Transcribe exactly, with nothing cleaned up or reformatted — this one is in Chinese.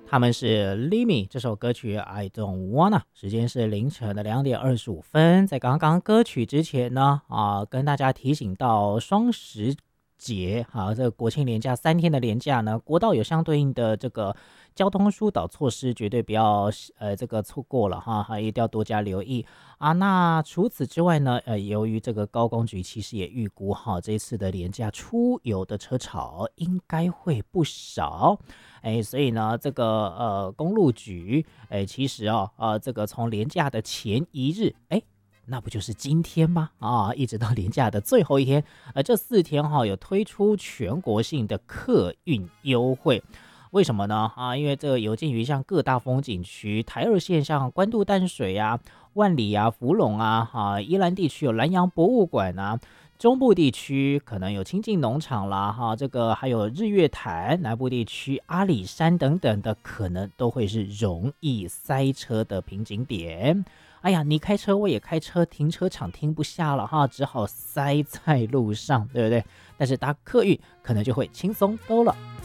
他们是 Limi 这首歌曲 I Don't Wanna， 时间是凌晨的两点二十五分。在刚刚歌曲之前呢，啊，跟大家提醒到双十节，啊，这个国庆连假三天的连假呢，国道有相对应的这个交通疏导措施，绝对不要呃这个错过了哈，还一定要多加留意啊。那除此之外呢，呃，由于这个高工局其实也预估哈，这一次的连假出游的车潮应该会不少。哎，所以呢，这个呃公路局，哎，其实哦，呃，这个从连假的前一日，哎，那不就是今天吗？啊，一直到连假的最后一天，呃，这四天哈、哦、有推出全国性的客运优惠。为什么呢？啊，因为这个有鉴于像各大风景区，台二线像关渡淡水啊、万里啊、福隆啊，啊，宜兰地区有南洋博物馆啊。中部地区可能有清境农场啦，哈，这个还有日月潭，南部地区阿里山等等的，可能都会是容易塞车的瓶颈点。哎呀，你开车我也开车，停车场停不下了哈，只好塞在路上，对不对？但是搭客运可能就会轻松多了。